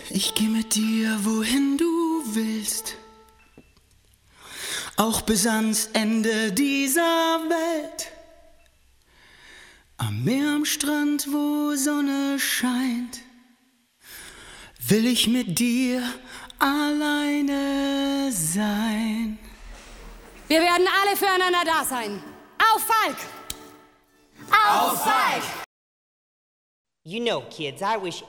Ich geh mit dir, wohin du willst, auch bis ans Ende dieser Welt. Am Meer, am Strand, wo Sonne scheint, will ich mit dir alleine sein. Wir werden alle füreinander da sein. Auf Falk! Auf Falk! You know, kids, I wish